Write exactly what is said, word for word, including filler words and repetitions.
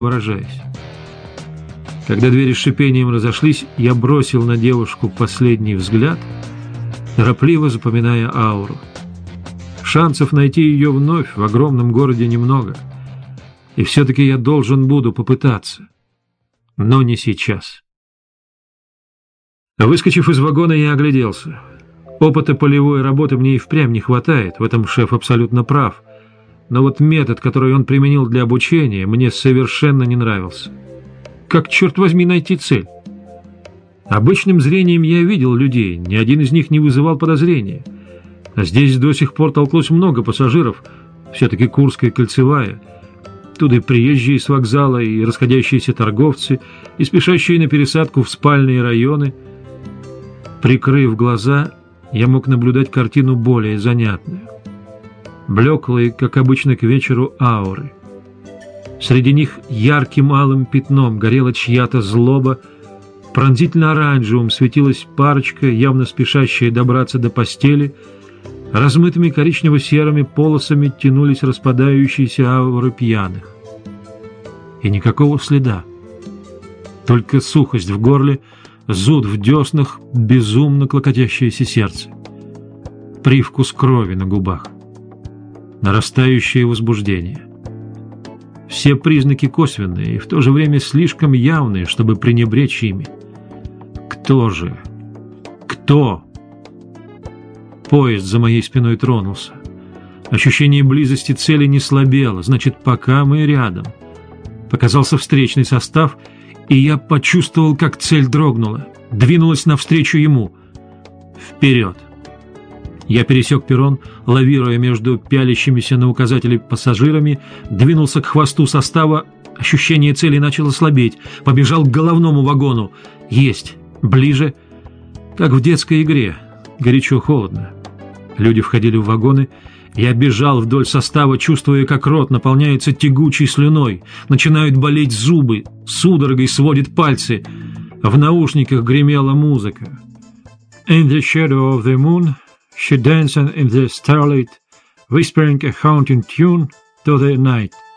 выражаясь. Когда двери с шипением разошлись, я бросил на девушку последний взгляд, торопливо запоминая ауру. Шансов найти ее вновь в огромном городе немного, и все-таки я должен буду попытаться, но не сейчас. Выскочив из вагона, я огляделся. Опыта полевой работы мне и впрямь не хватает, в этом шеф абсолютно прав. Но вот метод, который он применил для обучения, мне совершенно не нравился. Как, черт возьми, найти цель? Обычным зрением я видел людей, ни один из них не вызывал подозрения. А здесь до сих пор толклось много пассажиров, все-таки Курская кольцевая. Тут и приезжие с вокзала, и расходящиеся торговцы, и спешащие на пересадку в спальные районы. Прикрыв глаза, я мог наблюдать картину более занятную. Блеклые, как обычно к вечеру, ауры. Среди них ярким алым пятном горела чья-то злоба, пронзительно-оранжевым светилась парочка, явно спешащая добраться до постели, размытыми коричнево-серыми полосами тянулись распадающиеся ауры пьяных. И никакого следа. Только сухость в горле, зуд в деснах, безумно клокотящееся сердце. Привкус крови на губах. Нарастающее возбуждение. Все признаки косвенные и в то же время слишком явные, чтобы пренебречь ими. Кто же? Кто? Поезд за моей спиной тронулся. Ощущение близости цели не слабело, значит, пока мы рядом. Показался встречный состав, и я почувствовал, как цель дрогнула, двинулась навстречу ему. Вперед! Я пересек перрон, лавируя между пялящимися на указатели пассажирами, двинулся к хвосту состава, ощущение цели начало слабеть, побежал к головному вагону. Есть! Ближе! Как в детской игре. Горячо-холодно. Люди входили в вагоны. Я бежал вдоль состава, чувствуя, как рот наполняется тягучей слюной, начинают болеть зубы, судорогой сводит пальцы. В наушниках гремела музыка. In the shadow of the moon she danced in the starlight, whispering a haunting tune to the night.